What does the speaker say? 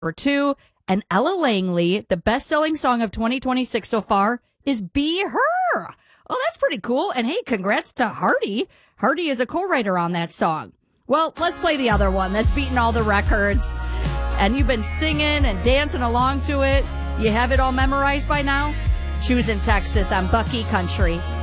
Number 2, and Ella Langley, the best-selling song of 2026 so far is Be Her. Oh, that's pretty cool. And hey, congrats to Hardy. Hardy is a co-writer on that song. Well, let's play the other one that's beaten all the records. And you've been singing and dancing along to it. You have it all memorized by now? Choosing Texas on Bucky Country.